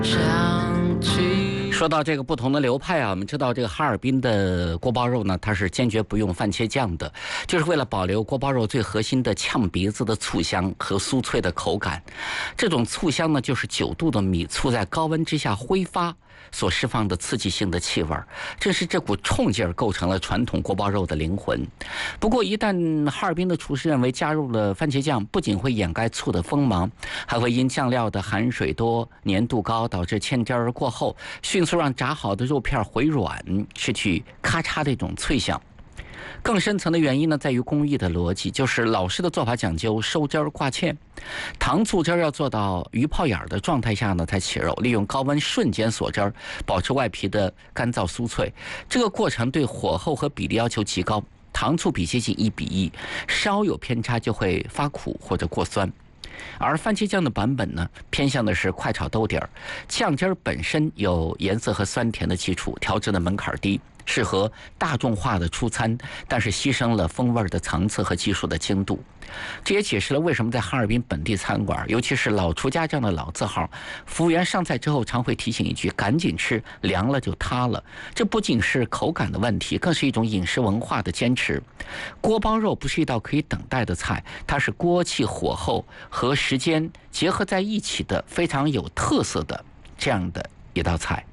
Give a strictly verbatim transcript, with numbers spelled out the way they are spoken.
说到这个不同的流派啊，我们知道这个哈尔滨的锅包肉呢，它是坚决不用番茄酱的，就是为了保留锅包肉最核心的呛鼻子的醋香和酥脆的口感。这种醋香呢，就是九度的米醋在高温之下挥发所释放的刺激性的气味，正是这股冲劲儿构成了传统锅包肉的灵魂。不过，一旦哈尔滨的厨师认为加入了番茄酱，不仅会掩盖醋的锋芒，还会因酱料的含水多、粘度高，导致扦汁儿过后迅速让炸好的肉片回软，失去咔嚓的一种脆响。更深层的原因呢，在于工艺的逻辑，就是老式的做法讲究收汁儿挂芡，糖醋汁儿要做到鱼泡眼儿的状态下呢才起肉，利用高温瞬间锁汁儿，保持外皮的干燥酥脆。这个过程对火候和比例要求极高，糖醋比接近一比一，稍有偏差就会发苦或者过酸。而番茄酱的版本呢，偏向的是快炒兜底儿，酱汁儿本身有颜色和酸甜的基础，调制的门槛低，适合大众化的出餐，但是牺牲了风味的层次和技术的精度。这也解释了为什么在哈尔滨本地餐馆，尤其是老厨家这样的老字号，服务员上菜之后常会提醒一句：赶紧吃，凉了就塌了。这不仅是口感的问题，更是一种饮食文化的坚持。锅包肉不是一道可以等待的菜，它是锅气、火候和时间结合在一起的非常有特色的这样的一道菜。